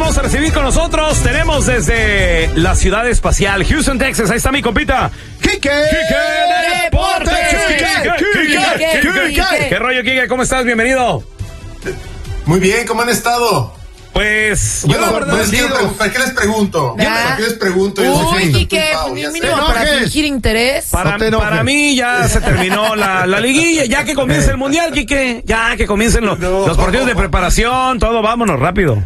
vamos a recibir con nosotros. Tenemos desde la ciudad espacial, Houston, Texas. Ahí está mi compita, Quique Deportes. Quique. ¿Qué rollo, Quique? ¿Cómo estás? Bienvenido. Muy bien, ¿cómo han estado? Pues, yo la verdad ¿Para qué les pregunto? ¿Para qué les pregunto? Uy, Quique, mínimo para fingir interés. Para mí ya se terminó la liguilla, ya que comience el mundial, Quique. Ya que comiencen los partidos de preparación, todo, vámonos, rápido.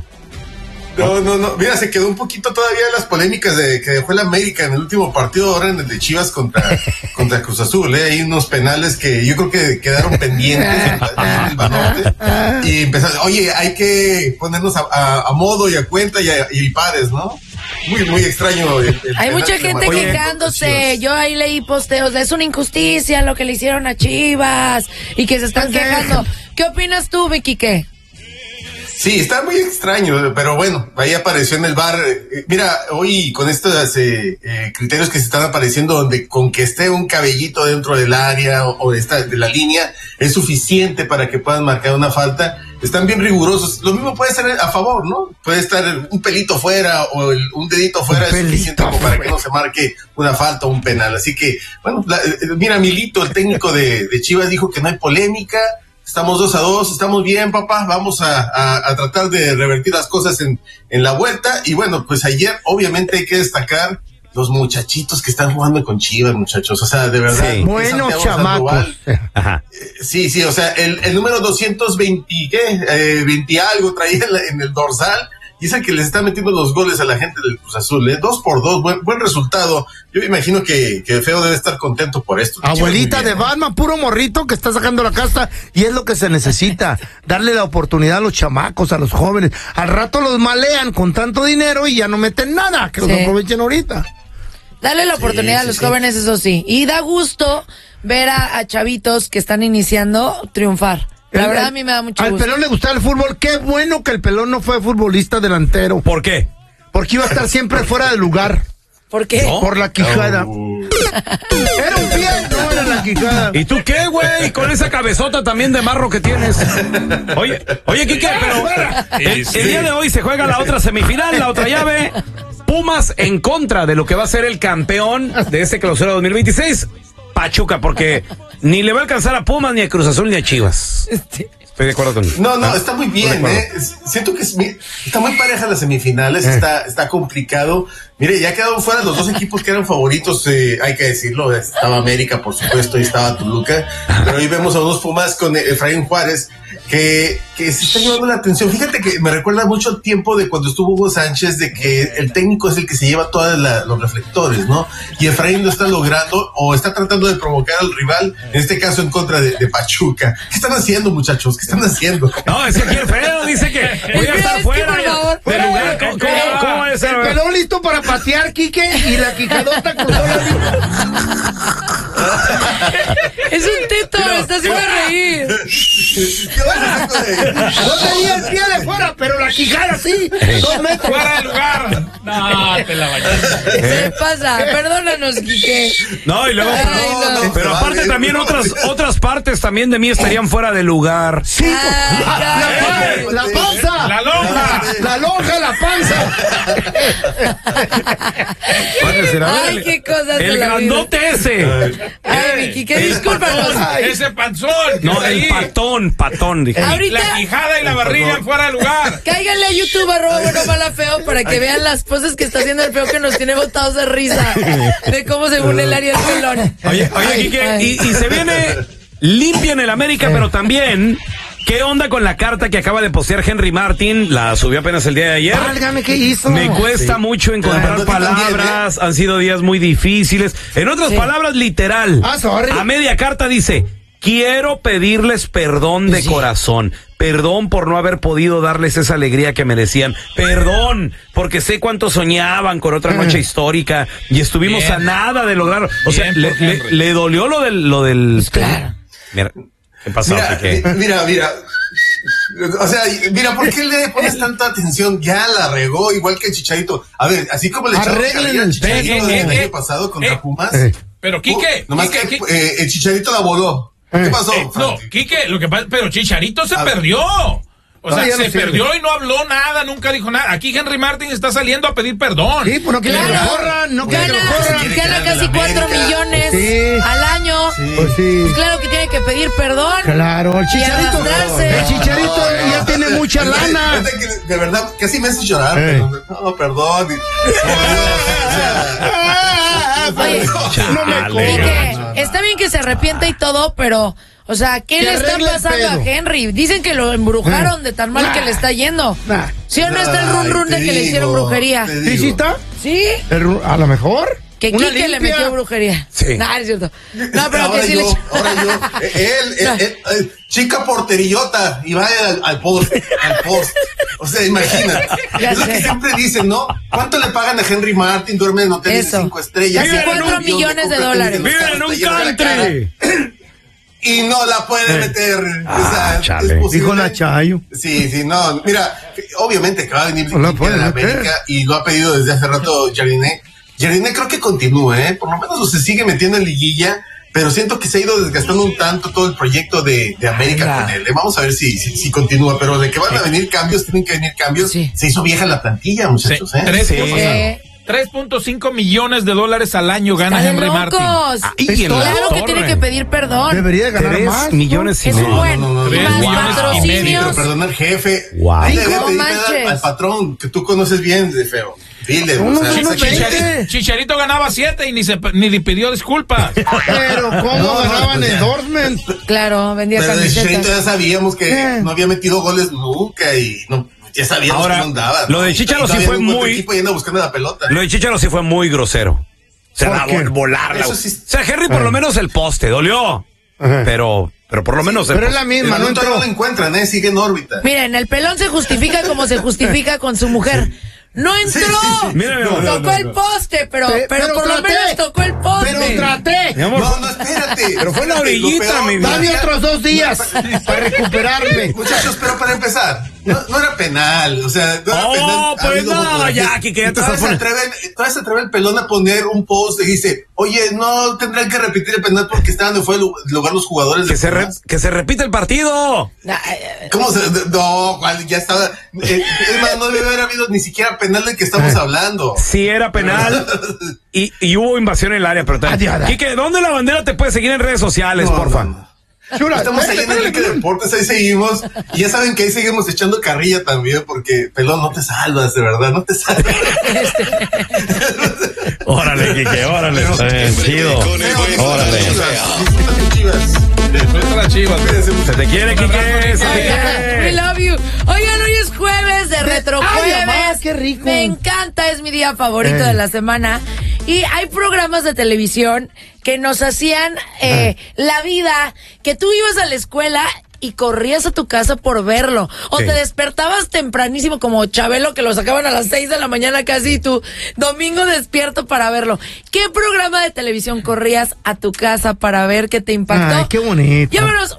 No. Mira, se quedó un poquito todavía las polémicas de que dejó el América en el último partido, ahora en el de Chivas contra Cruz Azul. Hay unos penales que yo creo que quedaron pendientes en el Banorte. Y empezaron, oye, hay que ponernos a modo y a cuenta y pares, ¿no? Muy extraño. Hay mucha gente quejándose. Yo ahí leí posteos. Es una injusticia lo que le hicieron a Chivas y que se están quejando. ¿Qué opinas tú, Vicky? ¿Qué? Sí, está muy extraño, pero bueno, ahí apareció en el VAR. Mira, hoy con estos criterios que se están apareciendo, donde con que esté un cabellito dentro del área o de la línea, es suficiente para que puedan marcar una falta. Están bien rigurosos. Lo mismo puede ser a favor, ¿no? Puede estar un pelito fuera o un dedito fuera, es suficiente como para que no se marque una falta o un penal. Así que, bueno, mira, Milito, el técnico de Chivas, dijo que no hay polémica. Estamos 2-2, estamos bien, papá, vamos a tratar de revertir las cosas en la vuelta. Y bueno, pues ayer obviamente hay que destacar los muchachitos que están jugando con Chivas, muchachos, o sea, de verdad. Sí. Buenos chamacos. Sí, o sea, el número 220, 20 algo traía en el dorsal, y es el que les está metiendo los goles a la gente del Cruz Azul, 2-2, buen resultado. Yo me imagino que Feo debe estar contento por esto. Abuelita de Batman, puro morrito que está sacando la casta, y es lo que se necesita, darle la oportunidad a los chamacos, a los jóvenes. Al rato los malean con tanto dinero y ya no meten nada, que los aprovechen ahorita. Dale la oportunidad a los jóvenes, eso sí. Y da gusto ver a chavitos que están iniciando triunfar. La verdad a mí me da mucho gusto. Al Pelón le gustaba el fútbol. Qué bueno que el Pelón no fue futbolista delantero. ¿Por qué? Porque iba a estar siempre fuera de lugar. ¿Por qué? ¿No? Por la quijada. Era un pie, no era la quijada. ¿Y tú qué, güey? Con esa cabezota también de marro que tienes. Oye, Quique, pero el día de hoy se juega la otra semifinal, la otra llave. Pumas en contra de lo que va a ser el campeón de este clausura 2026. Pachuca, porque ni le va a alcanzar a Pumas, ni a Cruz Azul, ni a Chivas. Estoy de acuerdo contigo. No, está muy bien, siento que está muy pareja las semifinales, está complicado. Mire, ya quedaron fuera los dos equipos que eran favoritos, hay que decirlo. Estaba América, por supuesto, y estaba Toluca. Pero hoy vemos a unos Pumas con Efraín Juárez, que se está llevando la atención. Fíjate que me recuerda mucho el tiempo de cuando estuvo Hugo Sánchez, de que el técnico es el que se lleva todos los reflectores, ¿no? Y Efraín lo está logrando, o está tratando de provocar al rival, en este caso en contra de Pachuca. ¿Qué están haciendo, muchachos? ¿Qué están haciendo? No, es que aquí el Feo dice que voy a estar fuera de lugar. ¿Cómo va a ser? El Pelón listo para patear, Quique, y la quijadota cruzó la línea. Es un teto, me está haciendo reír. ¿Qué vas a hacer con él? No tenía el pie de fuera, pero la quijada sí. 2 metros. ¡Fuera de lugar! No, te la bañaste. Se pasa, perdónanos, Quique. No, y luego, pero aparte también otras partes también de mí estarían fuera de lugar. Sí, la panza. ¡La lonja! La lonja, la panza. Ay, qué cosas de El la vida. grandote ese. Ay, Vicky, qué discúlpanos. ¡Ese panzón! No, el patón, dije. Ahorita, La quijada y la barriga fuera de lugar. cáiganle a YouTube @buenomala_feo para que vean las poses que está haciendo el Feo, que nos tiene botados de risa de cómo según él haría el pelón. Oye, Quique, y se viene limpia en el América, pero también, ¿qué onda con la carta que acaba de postear Henry Martin? La subió apenas el día de ayer. Válgame, ¿qué hizo? Me cuesta mucho encontrar palabras, han sido días muy difíciles. En otras palabras, literal, a media carta dice: quiero pedirles perdón de corazón. Perdón por no haber podido darles esa alegría que merecían. Perdón, porque sé cuánto soñaban con otra noche histórica y estuvimos a nada de lograrlo. O sea, le dolió lo del... Pues claro. Mira, ¿qué pasó? Mira. O sea, mira, ¿por qué le pones tanta atención? Ya la regó, igual que el Chicharito. A ver, así como le echaron carrilla al Chicharito del año pasado contra Pumas. Pero, Quique, nomás que el Chicharito la voló. ¿Qué pasó? No, Quique, lo que pasa, pero Chicharito se perdió. O sea, se perdió y no habló nada, nunca dijo nada. Aquí Henry Martin está saliendo a pedir perdón. Sí, pues no quiere que lo corran, no quiere que lo corran. Gana casi 4 millones al año. Sí. Pues sí. Pues claro que tiene que pedir perdón. Claro, el Chicharito ya tiene mucha lana. De verdad, casi me hace llorar. No, perdón. Oye, está bien que se arrepienta y todo, pero... O sea, ¿qué le está pasando a Henry? Dicen que lo embrujaron de tan mal que le está yendo. ¿Sí o no está el run de que le hicieron brujería? ¿Sí está? ¿Sí? A lo mejor. Que Quique le metió brujería. Sí. No, es cierto. No, pero ahora que sí ahora yo. Él, chica porterillota, y va al post. O sea, imagínate. Es lo que siempre dicen, ¿no? ¿Cuánto le pagan a Henry Martin? Duerme en hoteles de 5 estrellas. Casi 4 millones de dólares. Vive en un country. Y no la puede meter. Chale. Dijo la Chayo. Sí, no. Mira, obviamente que va a venir a la América y lo ha pedido desde hace rato Jardine. Jardine creo que continúa, por lo menos se sigue metiendo en liguilla, pero siento que se ha ido desgastando un tanto todo el proyecto de América con él. Vamos a ver si continúa, pero de que van a venir cambios, tienen que venir cambios. Sí. Se hizo vieja la plantilla, muchachos. 3.5 millones de dólares al año gana Henry Martin. Claro que tiene que pedir perdón. Debería ganar 3 más. millones y medio. No. 3 millones y medio. Pero perdona al jefe. Wow. Al patrón que tú conoces bien, de feo. Chicharito ganaba 7 y ni pidió disculpas. Pero ¿cómo ganaban endorsement? Claro, vendía camisetas. Pero de Chicharito ya sabíamos que no había metido goles nunca y no. Ya sabíamos que no andaba. Lo de Chicharo sí fue muy. Buscando la pelota. Lo de Chicharo sí fue muy grosero. O sea, volarla. O sea, Henry por lo menos el poste, dolió. Pero por lo menos. Pero es la misma, no entró. No lo encuentran, sigue en órbita. Miren, el pelón se justifica como se justifica con su mujer. ¡No entró! Tocó el poste, pero por lo menos tocó el poste. Pero traté. No, espérate. Pero fue en la orillita, mi vida. Dame otros 2 días para recuperarme. Muchachos, pero para empezar, no era penal. O sea, no era penal. Pues no, ya, que ya te estás poniendo. Todavía se atreve el pelón a poner un post y dice, oye, no tendrán que repetir el penal porque estaban de fuera del lugar los jugadores. Que se repita el partido. ¿Cómo se? No, ya estaba. Es más, no debe haber habido ni siquiera penal del que estamos hablando. Sí era penal y hubo invasión en el área, pero Quique, ¿dónde la bandera te puede seguir en redes sociales, porfa? Estamos ahí en Enrique Deportes, ahí seguimos. Y ya saben que ahí seguimos echando carrilla también, porque pelón, no te salvas, de verdad, no te salvas. Órale, Quique, órale. Chido. Órale. Se te quiere, Quique, se te quiere. We love you. Oigan, hoy es jueves de Retrojueves. Mamá, qué rico. Me encanta, es mi día favorito de la semana. Y hay programas de televisión que nos hacían la vida, que tú ibas a la escuela y corrías a tu casa por verlo. O te despertabas tempranísimo como Chabelo, que lo sacaban a las 6 de la mañana casi, y tú domingo despierto para verlo. ¿Qué programa de televisión corrías a tu casa para ver que te impactó? Ay, qué bonito. Llámanos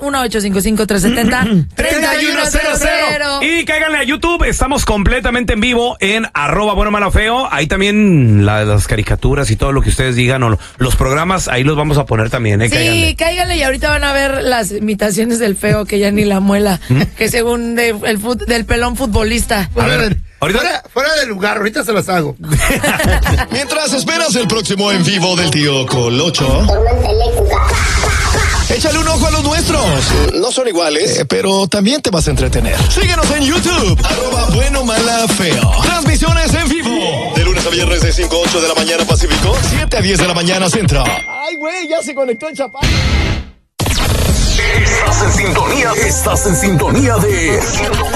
1-855-370-3100. Y cáiganle a YouTube, estamos completamente en vivo en @buenomalafeo. Ahí también las caricaturas y todo lo que ustedes digan, o los programas, ahí los vamos a poner también, Sí, cáiganle y ahorita van a ver las imitaciones del feo, que ya ni la muela, que según del pelón futbolista. A ver, fuera de lugar, ahorita se las hago. Mientras esperas el próximo en vivo del tío Colocho, échale un ojo a los nuestros. No son iguales, pero también te vas a entretener. Síguenos en YouTube, @buenomalafeo. Transmisiones en vivo, de lunes a viernes de 5 a 8 de la mañana Pacífico, 7 a 10 de la mañana Centro. Ay, güey, ya se conectó el chaparro. Estás en sintonía de